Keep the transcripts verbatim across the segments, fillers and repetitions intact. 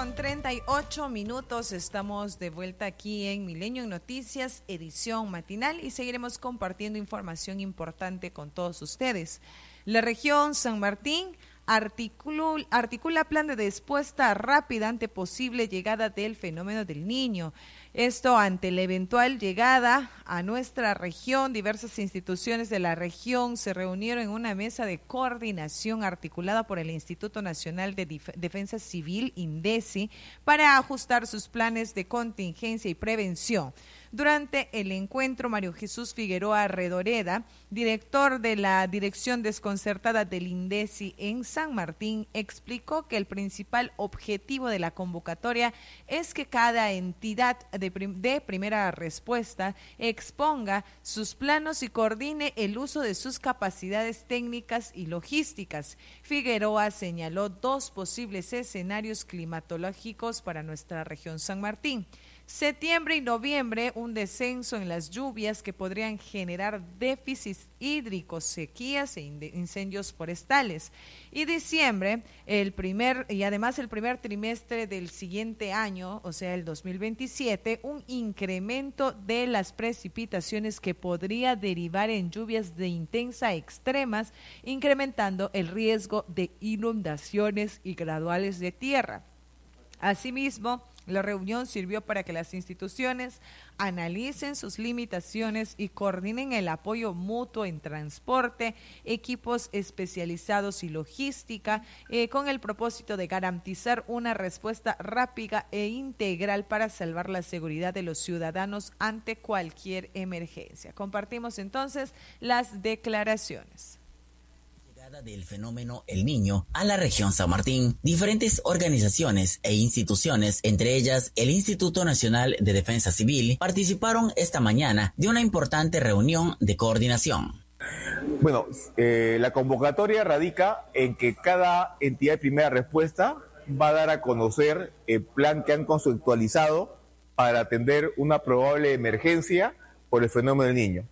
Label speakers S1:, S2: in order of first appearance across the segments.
S1: con treinta y ocho minutos, estamos de vuelta aquí en Milenio Noticias, edición matinal, y seguiremos compartiendo información importante con todos ustedes. La región San Martín articula, articula plan de respuesta rápida ante posible llegada del fenómeno del Niño. Esto ante la eventual llegada a nuestra región. Diversas instituciones de la región se reunieron en una mesa de coordinación articulada por el Instituto Nacional de Dif- Defensa Civil, INDECI, para ajustar sus planes de contingencia y prevención. Durante el encuentro, Mario Jesús Figueroa Redoreda, director de la Dirección Desconcertada del INDECI en San Martín, explicó que el principal objetivo de la convocatoria es que cada entidad de, prim- de primera respuesta exponga sus planos y coordine el uso de sus capacidades técnicas y logísticas. Figueroa señaló dos posibles escenarios climatológicos para nuestra región San Martín. Septiembre y noviembre, un descenso en las lluvias que podrían generar déficits hídricos, sequías e incendios forestales. Y diciembre, el primer y además el primer trimestre del siguiente año, o sea, el dos mil veintisiete, un incremento de las precipitaciones que podría derivar en lluvias de intensa a extremas, incrementando el riesgo de inundaciones y graduales de tierra. Asimismo, la reunión sirvió para que las instituciones analicen sus limitaciones y coordinen el apoyo mutuo en transporte, equipos especializados y logística, eh, con el propósito de garantizar una respuesta rápida e integral para salvar la seguridad de los ciudadanos ante cualquier emergencia. Compartimos entonces las declaraciones
S2: del fenómeno El Niño a la región San Martín. Diferentes organizaciones e instituciones, entre ellas el Instituto Nacional de Defensa Civil, participaron esta mañana de una importante reunión de coordinación.
S3: Bueno, eh, la convocatoria radica en que cada entidad de primera respuesta va a dar a conocer el plan que han conceptualizado para atender una probable emergencia por el fenómeno del Niño.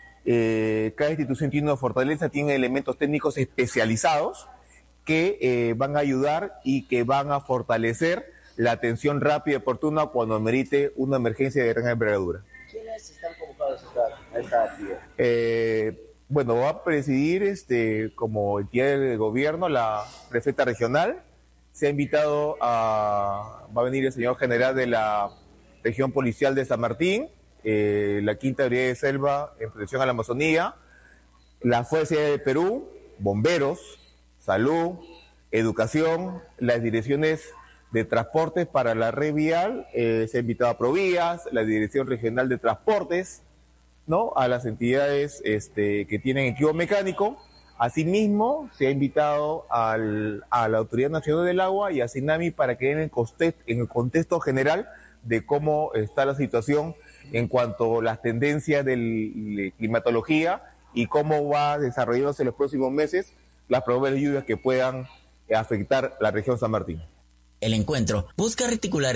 S3: Eh, cada institución tiene una fortaleza, tiene elementos técnicos especializados que eh, van a ayudar y que van a fortalecer la atención rápida y oportuna cuando merite una emergencia de gran envergadura.
S4: ¿Quiénes están convocados a esta, a esta actividad?
S3: Eh, bueno, va a presidir este, como entidad del gobierno la prefecta regional. Se ha invitado a, va a venir el señor general de la región policial de San Martín, Eh, la Quinta Brigada de Selva en protección a la Amazonía, la Fuerza Aérea de Perú, bomberos, salud, educación, las direcciones de transportes para la red vial, eh, se ha invitado a Provías, la Dirección Regional de Transportes, ¿no? A las entidades este, que tienen equipo mecánico. Asimismo, se ha invitado al, a la Autoridad Nacional del Agua y a SINAMI para que den en, coste, en el contexto general de cómo está la situación en cuanto a las tendencias de la climatología y cómo va desarrollándose en los próximos meses las probables lluvias que puedan afectar la región San Martín.
S2: El encuentro busca articular